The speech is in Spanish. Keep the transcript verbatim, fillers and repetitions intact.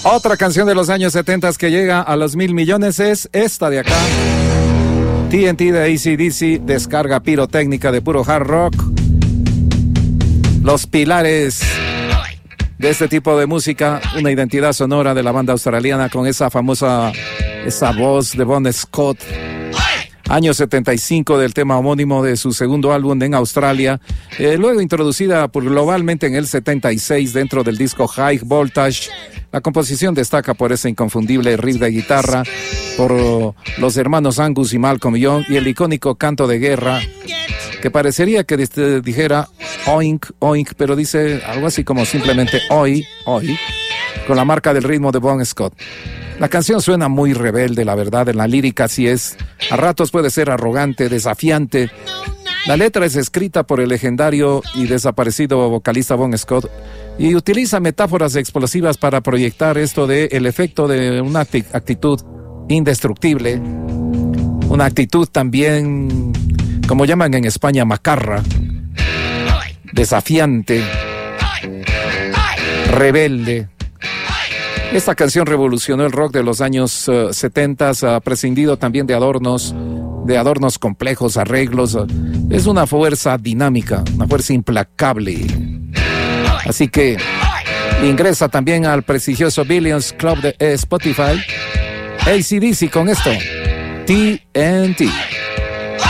Otra canción de los años setenta que llega a los mil millones es esta de acá. T N T de A C D C, descarga pirotécnica de puro hard rock. Los pilares de este tipo de música, una identidad sonora de la banda australiana con esa famosa, esa voz de Bon Scott. Año setenta y cinco del tema homónimo de su segundo álbum en Australia, eh, luego introducida por, globalmente en el setenta y seis dentro del disco High Voltage. La composición destaca por ese inconfundible riff de guitarra, por los hermanos Angus y Malcolm Young y el icónico canto de guerra que parecería que dijera oink, oink, pero dice algo así como simplemente oi, oi, con la marca del ritmo de Bon Scott. La canción suena muy rebelde, la verdad, en la lírica sí es. A ratos puede ser arrogante, desafiante. La letra es escrita por el legendario y desaparecido vocalista Bon Scott y utiliza metáforas explosivas para proyectar esto de el efecto de una actitud indestructible, una actitud también, como llaman en España, macarra, desafiante, rebelde. Esta canción revolucionó el rock de los años uh, setenta, uh, prescindido también de adornos, de adornos complejos, arreglos. Uh, es una fuerza dinámica, una fuerza implacable. Así que ingresa también al prestigioso Billions Club de Spotify. A C D C con esto, T N T.